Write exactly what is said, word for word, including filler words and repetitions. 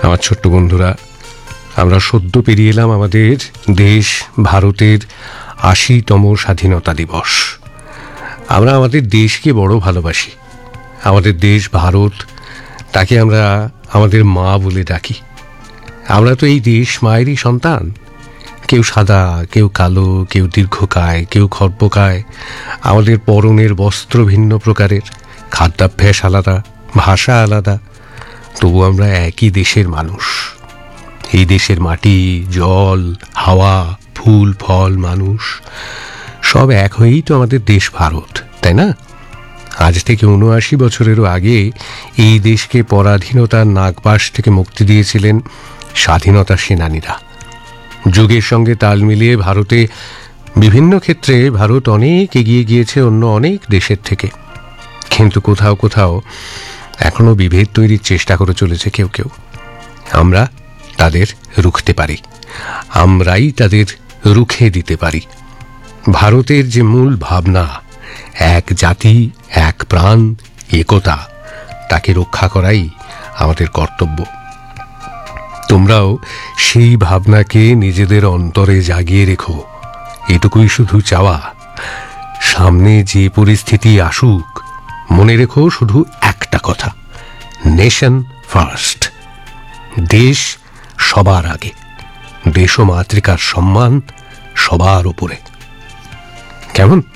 আমার ছোট্ট বন্ধুরা, আমরা সদ্য পেরিয়ে এলাম আমাদের দেশ ভারতের আশিতম স্বাধীনতা দিবস। আমরা আমাদের দেশকে বড় ভালোবাসি। আমাদের দেশ ভারত, তাকে আমরা আমাদের মা বলে ডাকি। আমরা তো এই দেশ মায়েরই সন্তান। কেউ সাদা, কেউ কালো, কেউ দীর্ঘকায়, কেউ খর্বকায়। আমাদের পরনের বস্ত্র ভিন্ন প্রকারের, খাদ্যাভ্যাস আলাদা, ভাষা আলাদা, তবু আমরা একই দেশের মানুষ। এই দেশের মাটি, জল, হাওয়া, ফুল, ফল, মানুষ সব এক হয়েই তো আমাদের দেশ ভারত, তাই না? আজ থেকে উনআশি বছরেরও আগে এই দেশকে পরাধীনতার নাগপাশ থেকে মুক্তি দিয়েছিলেন স্বাধীনতা সেনানীরা। যুগের সঙ্গে তাল মিলিয়ে ভারতে বিভিন্ন ক্ষেত্রে ভারত অনেক এগিয়ে গিয়েছে অন্য অনেক দেশের থেকে, কিন্তু কোথাও কোথাও এখনো বিভেদ তৈরির চেষ্টা করে চলেছে কেউ কেউ। আমরা তাদের রুখতে পারি, আমরাই তাদের রুখে দিতে পারি। ভারতের যে মূল ভাবনা, এক জাতি, এক প্রাণ, একতা, তাকে রক্ষা করাই আমাদের কর্তব্য। তোমরাও সেই ভাবনাকে নিজেদের অন্তরে জাগিয়ে রেখো, এটুকুই শুধু চাওয়া। সামনে যে পরিস্থিতি আসুক, মনে রেখো শুধু একটা কথা, নেশন ফার্স্ট। দেশ সবার আগে, দেশ ও মাতৃকার সম্মান সবার উপরে। কেমন?